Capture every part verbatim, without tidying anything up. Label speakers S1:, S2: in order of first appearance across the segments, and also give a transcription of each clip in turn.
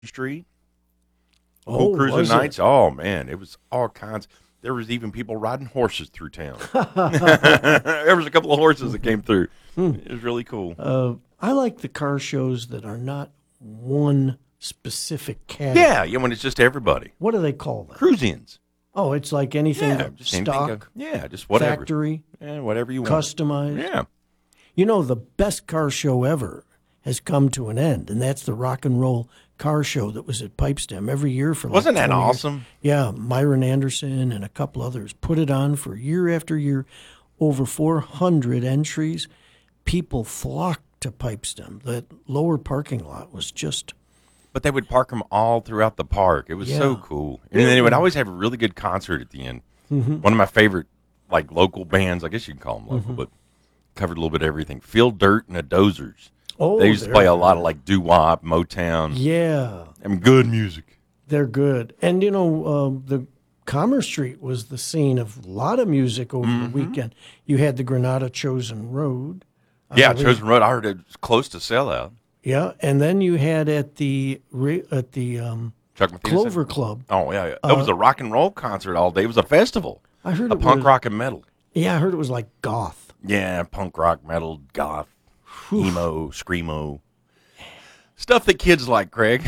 S1: Street.
S2: Oh,
S1: Old cruising
S2: was it?
S1: nights. Oh man, it was all kinds. There was even people riding horses through town. There was a couple of horses that came through. It was really cool.
S2: Uh, I like the car shows that are not one specific category.
S1: Yeah, yeah. When it's just everybody.
S2: What do they call that?
S1: Cruise-ins.
S2: Oh, it's like anything
S1: Yeah,
S2: that
S1: just anything
S2: stock,
S1: go- yeah, just whatever.
S2: factory,
S1: Yeah, whatever you want.
S2: customized.
S1: Yeah.
S2: You know, the best car show ever has come to an end, and that's the rock and roll car show that was at Pipestem every year for like
S1: Wasn't that
S2: twenty years.
S1: awesome?
S2: Yeah, Myron Anderson and a couple others put it on for year after year. Over four hundred entries. People flocked to Pipestem. That lower parking lot was just,
S1: But they would park them all throughout the park. It was so
S2: Yeah.
S1: cool. And then they would always have a really good concert at the end.
S2: Mm-hmm.
S1: One of my favorite, like, local bands, I guess you can call them local, but covered a little bit of everything. Phil Dirt and the Dozers.
S2: oh,
S1: They used to
S2: they're-
S1: play a lot of, like, doo-wop, Motown.
S2: Yeah,
S1: I mean, good music.
S2: they're good. And, you know, um, the Commerce Street was the scene of a lot of music over
S1: Mm-hmm.
S2: the weekend. You had the Granada Chosen Road. I
S1: Yeah,
S2: believe.
S1: Chosen Road. I heard it was close to sellout.
S2: Yeah, and then you had at the ra- at the um,
S1: Chuck Mathewson.
S2: Clover Club.
S1: Oh, yeah, yeah. It was a rock and roll concert all day. It was a festival.
S2: I heard
S1: A
S2: it
S1: punk
S2: was,
S1: rock and metal.
S2: Yeah, I heard it was like goth.
S1: Yeah, punk rock, metal, goth, emo, screamo. Stuff that kids like, Craig.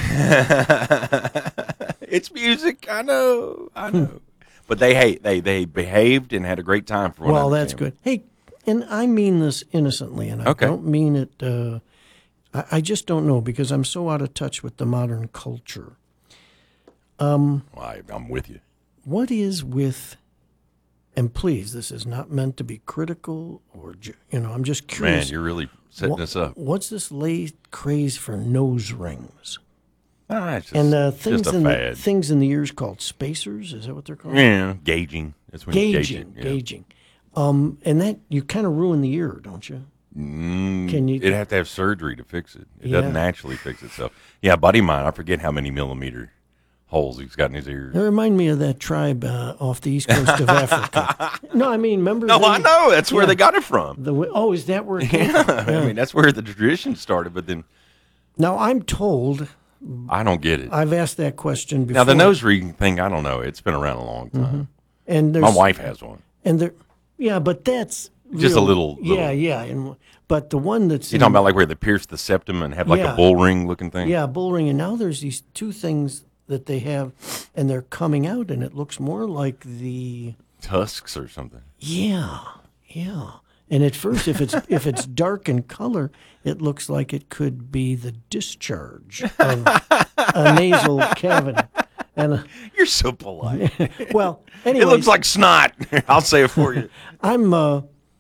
S1: It's music, I know, I know. But they hate they they behaved and had a great time for one.
S2: Well, that's good. Hey, and I mean this innocently, and I
S1: Okay.
S2: don't mean it. Uh, I, I just don't know because I'm so out of touch with the modern culture.
S1: Well, I, I'm with you.
S2: What is with? And please, this is not meant to be critical or ju- you know. I'm just
S1: Man,
S2: curious.
S1: you're really setting
S2: Wha-
S1: us up.
S2: What's this late craze for nose rings?
S1: Ah, it's just,
S2: And uh, things
S1: just a
S2: in the,
S1: fad.
S2: things in the ears called spacers. Is that what they're called?
S1: Yeah, gauging. That's when you gauge it.
S2: Gauging,
S1: Yeah.
S2: gauging. Um, and that you kind of ruin the ear, don't you?
S1: Mm,
S2: Can you-
S1: It'd have to have surgery to fix it. It
S2: Yeah.
S1: doesn't naturally fix itself. Yeah, buddy of mine, I forget how many millimeter holes he's got in his ears.
S2: They remind me of that tribe uh, off the east coast of Africa. No, I mean, remember?
S1: No,
S2: they-
S1: I know. That's where
S2: yeah.
S1: they got it from.
S2: The way- oh, is that where? It came
S1: Yeah,
S2: from?
S1: I mean, that's where the tradition started, but then
S2: Now I'm told.
S1: I don't get it.
S2: I've asked that question before.
S1: Now, the nose ring thing, I don't know. It's been around a long time.
S2: and there's,
S1: My wife has one.
S2: and there, yeah, but that's
S1: Just a
S2: real-
S1: little-
S2: Yeah,
S1: little-
S2: yeah, and but the one that's
S1: You're
S2: in-
S1: talking about like where they pierce the septum and have like
S2: Yeah.
S1: a bull ring looking thing?
S2: yeah, bull ring, and now there's these two things that they have, and they're coming out, and it looks more like the
S1: Tusks or something.
S2: yeah, yeah. And at first, if it's if it's dark in color, it looks like it could be the discharge of a nasal cavity. And uh,
S1: You're so polite.
S2: well,
S1: It
S2: anyway,
S1: looks like snot. I'll say it for you.
S2: I'm uh,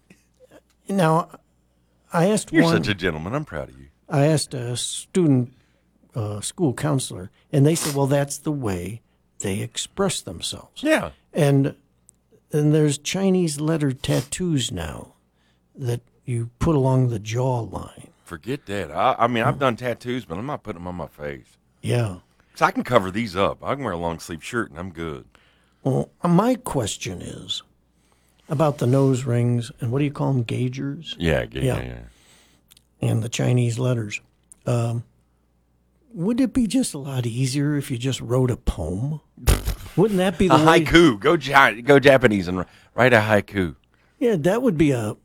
S2: now. I asked
S1: You're
S2: one.
S1: such a gentleman. I'm proud of you.
S2: I asked a student uh, school counselor, and they said, "Well, that's the way they express themselves."
S1: Yeah.
S2: And and there's Chinese letter tattoos now that you put along the jawline.
S1: Forget that. I, I mean, I've done tattoos, but I'm not putting them on my face.
S2: Yeah.
S1: So I can cover these up. I can wear a long sleeve shirt and I'm good.
S2: Well, my question is about the nose rings and what do you call them, gaugers,
S1: Yeah, yeah,
S2: Yeah.
S1: yeah. yeah.
S2: and the Chinese letters. Um, would it be just a lot easier if you just wrote a poem? Wouldn't that be the
S1: A
S2: way?
S1: haiku. Go, ja- go Japanese and write a haiku.
S2: Yeah, that would be a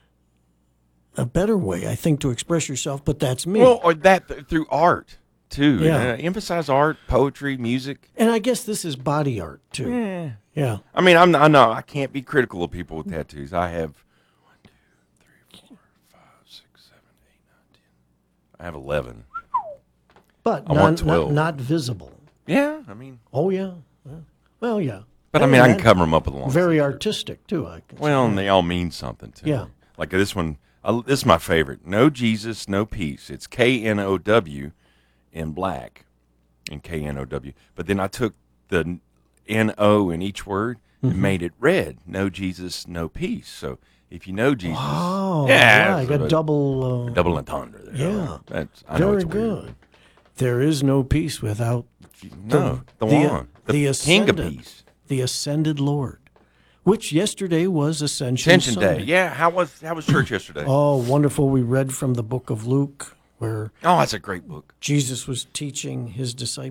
S2: a better way, I think, to express yourself. But that's me.
S1: Well, or that th- through art too.
S2: Yeah.
S1: Uh, emphasize art, poetry, music.
S2: and I guess this is body art too.
S1: Yeah.
S2: Yeah.
S1: I mean, I'm I know I can't be critical of people with tattoos. I have one, two, three, four, five, six, seven, eight, nine, ten. I have eleven.
S2: But
S1: I
S2: not,
S1: want twelve.
S2: not not visible.
S1: Yeah, I mean,
S2: Oh yeah. Yeah. Well, yeah.
S1: but I mean, I can
S2: that-
S1: cover them up with a long.
S2: Very
S1: sleeve shirt.
S2: artistic too. I can
S1: Well, and they all mean something to
S2: Yeah.
S1: me. Like this one, uh, this is my favorite. No Jesus, no peace. It's K N O W in black, and K N O W. But then I took the N O in each word and made it red. No Jesus, no peace. So if you know Jesus,
S2: Oh,
S1: yeah,
S2: yeah, I
S1: it's
S2: got
S1: a-
S2: double. Uh,
S1: double entendre there.
S2: Yeah.
S1: That's I know
S2: very
S1: it's weird.
S2: good. There is no peace without
S1: No, the,
S2: the,
S1: one, the,
S2: the
S1: King of
S2: ascended,
S1: Peace.
S2: the ascended Lord, which yesterday was Ascension
S1: Ascension
S2: Sunday.
S1: Day. Yeah, how was how was church yesterday?
S2: Oh, wonderful! We read from the book of Luke where
S1: Oh, that's a great book.
S2: Jesus was teaching his disciples